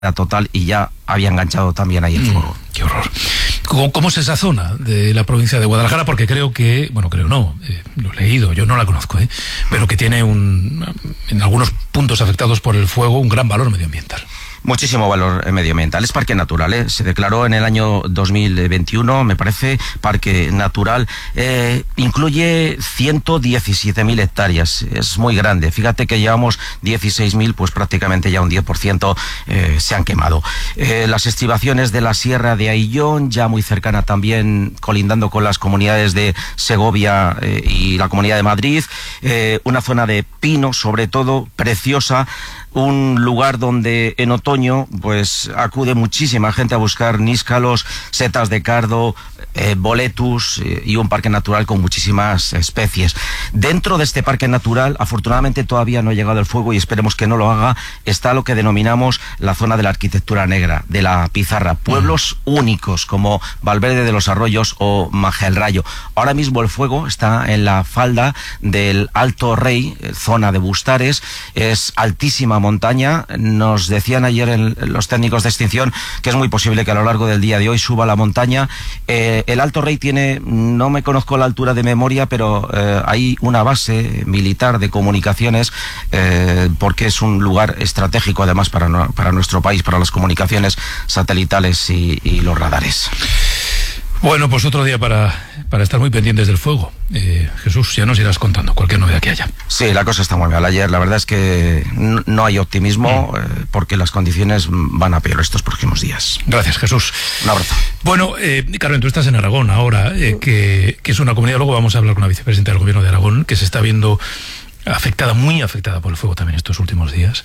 total y ya había enganchado también ahí el fuego. Qué horror. ¿Cómo es esa zona de la provincia de Guadalajara? Porque creo que, bueno, creo no, lo he leído, yo no la conozco, pero que tiene en algunos puntos afectados por el fuego, un gran valor medioambiental. Muchísimo valor medioambiental. Es parque natural, se declaró en el año 2021, me parece, parque natural. Incluye 117.000 hectáreas. Es muy grande. Fíjate que llevamos 16.000, pues prácticamente ya un 10% se han quemado. Las estribaciones de la Sierra de Aillón, ya muy cercana también, colindando con las comunidades de Segovia y la Comunidad de Madrid. Una zona de pino, sobre todo, preciosa. Un lugar donde en otoño pues acude muchísima gente a buscar níscalos, setas de cardo, boletus y un parque natural con muchísimas especies. Dentro de este parque natural, afortunadamente todavía no ha llegado el fuego y esperemos que no lo haga, está lo que denominamos la zona de la arquitectura negra, de la pizarra. Pueblos únicos como Valverde de los Arroyos o Magelrayo. Ahora mismo el fuego está en la falda del Alto Rey, zona de Bustares, es altísima montaña. Nos decían ayer los técnicos de extinción que es muy posible que a lo largo del día de hoy suba la montaña. El Alto Rey tiene, no me conozco la altura de memoria, pero hay una base militar de comunicaciones porque es un lugar estratégico además para nuestro país, para las comunicaciones satelitales y los radares. Bueno, pues otro día para estar muy pendientes del fuego. Jesús, ya nos irás contando cualquier novedad que haya. Sí, la cosa está muy mal. Ayer la verdad es que no hay optimismo porque las condiciones van a peor estos próximos días. Gracias, Jesús. Un abrazo. Bueno, Carmen, tú estás en Aragón ahora, que es una comunidad, luego vamos a hablar con la vicepresidenta del Gobierno de Aragón, que se está viendo muy afectada por el fuego también estos últimos días.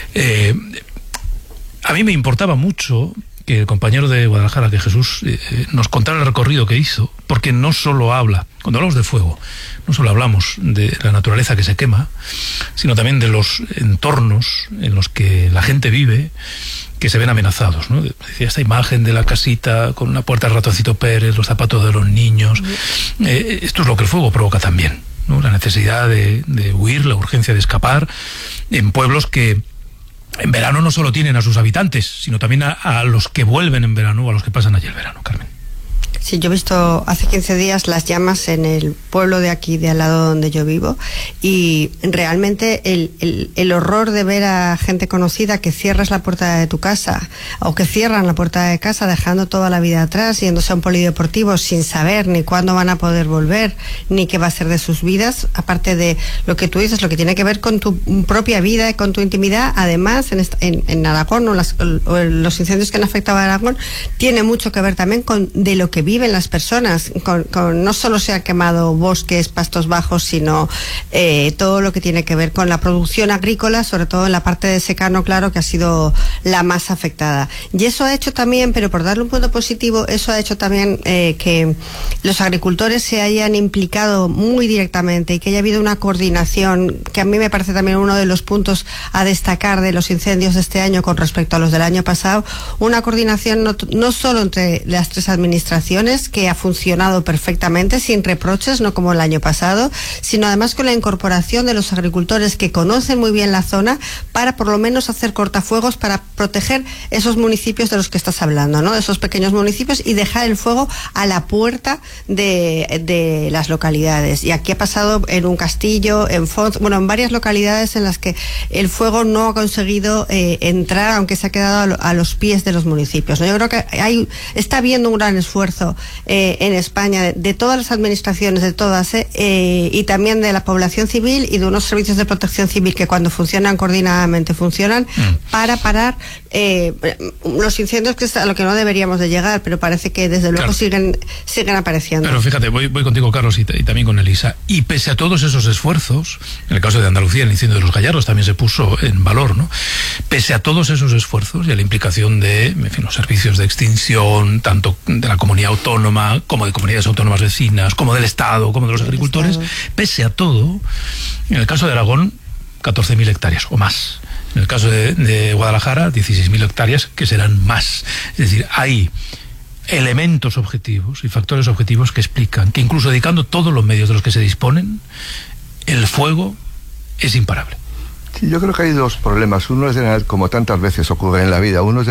A mí me importaba mucho que el compañero de Guadalajara, que Jesús, nos contara el recorrido que hizo, porque no solo cuando hablamos de fuego, no solo hablamos de la naturaleza que se quema, sino también de los entornos en los que la gente vive, que se ven amenazados, ¿no? Decía esta imagen de la casita con la puerta del Ratoncito Pérez, los zapatos de los niños. Esto es lo que el fuego provoca también, ¿no? La necesidad de huir, la urgencia de escapar en pueblos que en verano no solo tienen a sus habitantes, sino también a los que vuelven en verano o a los que pasan allí el verano, Carmen. Sí, yo he visto hace 15 días las llamas en el pueblo de aquí, de al lado donde yo vivo, y realmente el horror de ver a gente conocida que cierras la puerta de tu casa, o que cierran la puerta de casa dejando toda la vida atrás, yéndose a un polideportivo sin saber ni cuándo van a poder volver, ni qué va a ser de sus vidas, aparte de lo que tú dices, lo que tiene que ver con tu propia vida y con tu intimidad. Además, en Aragón, o los incendios que han afectado a Aragón, tiene mucho que ver también con de lo que viven las personas, no solo se han quemado bosques, pastos bajos, sino todo lo que tiene que ver con la producción agrícola, sobre todo en la parte de secano, claro, que ha sido la más afectada. Y eso ha hecho también, pero por darle un punto positivo, eso ha hecho también que los agricultores se hayan implicado muy directamente y que haya habido una coordinación, que a mí me parece también uno de los puntos a destacar de los incendios de este año con respecto a los del año pasado, una coordinación no solo entre las tres administraciones, que ha funcionado perfectamente, sin reproches, no como el año pasado, sino además con la incorporación de los agricultores que conocen muy bien la zona para por lo menos hacer cortafuegos para proteger esos municipios de los que estás hablando, ¿no? Esos pequeños municipios, y dejar el fuego a la puerta de las localidades. Y aquí ha pasado en un castillo, en varias localidades en las que el fuego no ha conseguido entrar, aunque se ha quedado a los pies de los municipios, ¿no? Yo creo que está habiendo un gran esfuerzo en España de todas las administraciones, de todas, y también de la población civil y de unos servicios de protección civil que cuando funcionan coordinadamente funcionan para parar los incendios, que es a lo que no deberíamos de llegar, pero parece que desde luego siguen apareciendo. Pero fíjate, voy contigo, Carlos, y también con Elisa, y pese a todos esos esfuerzos, en el caso de Andalucía, el incendio de los Gallardos también se puso en valor, ¿no? Pese a todos esos esfuerzos y a la implicación de los servicios de extinción, tanto de la comunidad autónoma, como de comunidades autónomas vecinas, como del Estado, como de los agricultores, pese a todo, en el caso de Aragón, 14.000 hectáreas o más. En el caso de Guadalajara, 16.000 hectáreas, que serán más. Es decir, hay elementos objetivos y factores objetivos que explican que incluso dedicando todos los medios de los que se disponen, el fuego es imparable. Yo creo que hay dos problemas. Uno es, como tantas veces ocurre en la vida, uno es